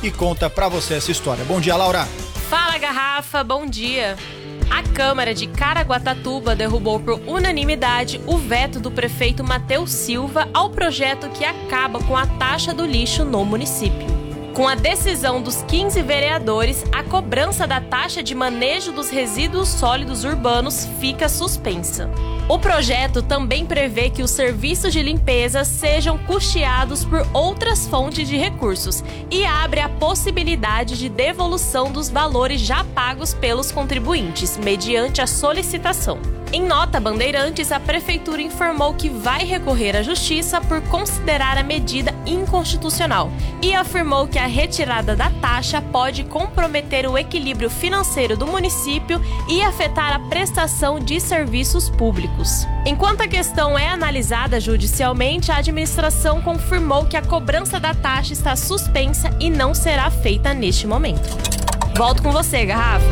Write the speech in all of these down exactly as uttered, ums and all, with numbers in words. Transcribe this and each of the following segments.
e conta pra você essa história. Bom dia, Laura. Fala, Garrafa, bom dia. A Câmara de Caraguatatuba derrubou por unanimidade o veto do prefeito Matheus Silva ao projeto que acaba com a taxa do lixo no município. Com a decisão dos quinze vereadores, a cobrança da taxa de manejo dos resíduos sólidos urbanos fica suspensa. O projeto também prevê que os serviços de limpeza sejam custeados por outras fontes de recursos e abre a possibilidade de devolução dos valores já pagos pelos contribuintes, mediante a solicitação. Em nota Bandeirantes, a Prefeitura informou que vai recorrer à Justiça por considerar a medida inconstitucional e afirmou que a retirada da taxa pode comprometer o equilíbrio financeiro do município e afetar a prestação de serviços públicos. Enquanto a questão é analisada judicialmente, a administração confirmou que a cobrança da taxa está suspensa e não será feita neste momento. Volto com você, Garrafa.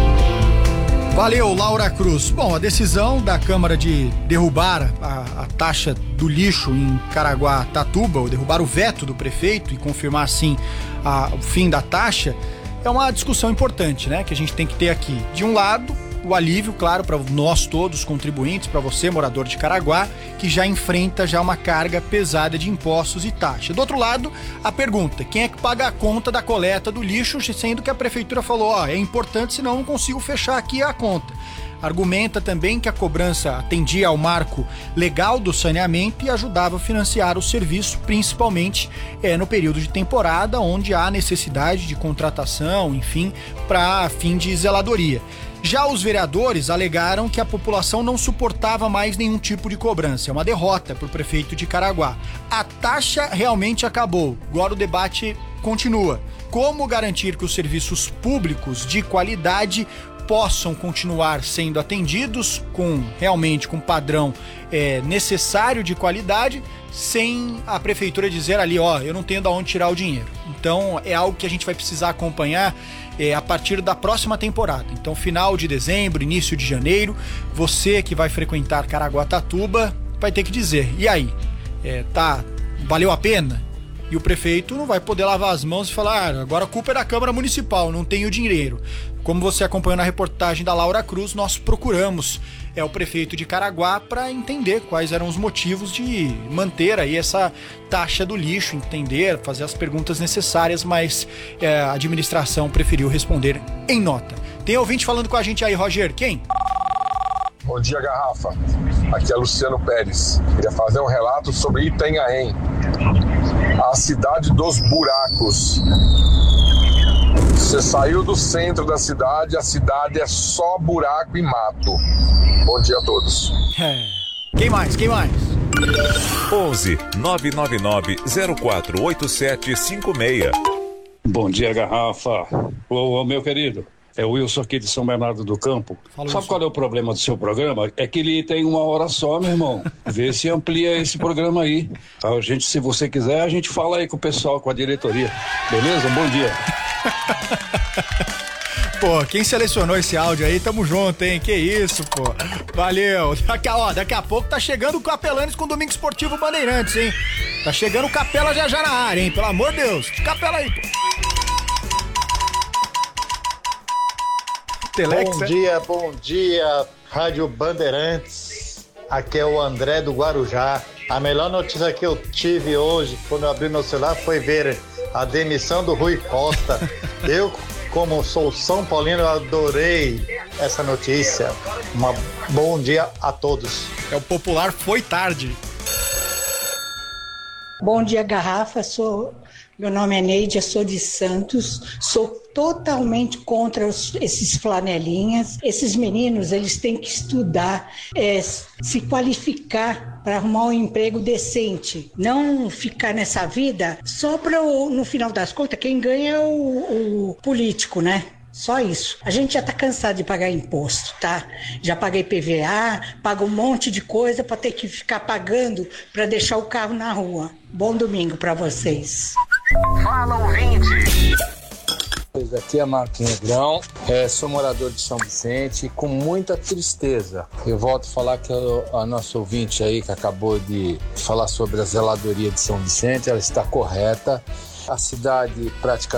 Valeu, Laura Cruz. Bom, a decisão da Câmara de derrubar a, a taxa do lixo em Caraguatatuba, ou derrubar o veto do prefeito e confirmar, assim, a, o fim da taxa, é uma discussão importante, né, que a gente tem que ter aqui. De um lado, o alívio, claro, para nós todos, contribuintes, para você, morador de Caraguá, que já enfrenta já uma carga pesada de impostos e taxa. Do outro lado, a pergunta, quem é que paga a conta da coleta do lixo, sendo que a prefeitura falou, ó, é importante, senão eu não consigo fechar aqui a conta. Argumenta também que a cobrança atendia ao marco legal do saneamento e ajudava a financiar o serviço, principalmente é, no período de temporada, onde há necessidade de contratação, enfim, para fim de zeladoria. Já os vereadores alegaram que a população não suportava mais nenhum tipo de cobrança. É uma derrota para o prefeito de Caraguá. A taxa realmente acabou. Agora o debate continua. Como garantir que os serviços públicos de qualidade possam continuar sendo atendidos com realmente com padrão é, necessário de qualidade, sem a prefeitura dizer ali, ó, eu não tenho de onde tirar o dinheiro. Então é algo que a gente vai precisar acompanhar é, a partir da próxima temporada. Então final de dezembro, início de janeiro, você que vai frequentar Caraguatatuba vai ter que dizer, e aí, é, tá, valeu a pena? E o prefeito não vai poder lavar as mãos e falar, ah, agora a culpa é da Câmara Municipal, não tenho dinheiro. Como você acompanhou na reportagem da Laura Cruz, nós procuramos é, o prefeito de Caraguá para entender quais eram os motivos de manter aí essa taxa do lixo, entender, fazer as perguntas necessárias, mas é, a administração preferiu responder em nota. Tem ouvinte falando com a gente aí, Roger, quem? Bom dia, Garrafa. Aqui é Luciano Pérez. Queria fazer um relato sobre Itanhaém, a cidade dos buracos. Você saiu do centro da cidade, a cidade é só buraco e mato. Bom dia a todos. É. Quem mais? Quem mais? onze nove nove nove zero quatro oito sete cinco seis. Bom dia, Garrafa. Ô, ô, meu querido, é o Wilson aqui de São Bernardo do Campo. Fala, Sabe Wilson. qual é o problema do seu programa? É que ele tem uma hora só, meu irmão. Vê se amplia esse programa aí. A gente, se você quiser, a gente fala aí com o pessoal, com a diretoria. Beleza? Bom dia. Pô, quem selecionou esse áudio aí, tamo junto, hein? Que isso, pô. Valeu. Daqui a, ó, daqui a pouco tá chegando o Capelanes com o Domingo Esportivo Bandeirantes, hein? Tá chegando o Capela já já na área, hein? Pelo amor de Deus. Capela aí, pô. Telex, bom é? dia, bom dia, Rádio Bandeirantes. Aqui é o André do Guarujá. A melhor notícia que eu tive hoje, quando eu abri meu celular, foi ver a demissão do Rui Costa. Eu, como sou São Paulino, eu adorei essa notícia. Um bom dia a todos. É o popular foi tarde. Bom dia, Garrafa. Sou... Meu nome é Neide, eu sou de Santos, sou totalmente contra os, esses flanelinhas. Esses meninos, eles têm que estudar, é, se qualificar para arrumar um emprego decente. Não ficar nessa vida só para, no final das contas, quem ganha é o, o político, né? Só isso. A gente já tá cansado de pagar imposto, tá? Já paguei P V A, pago um monte de coisa para ter que ficar pagando para deixar o carro na rua. Bom domingo para vocês. Fala, ouvinte! Aqui é Marco Negrão, é, sou morador de São Vicente, com muita tristeza. Eu volto a falar que a, a nossa ouvinte aí, que acabou de falar sobre a zeladoria de São Vicente, ela está correta. A cidade praticamente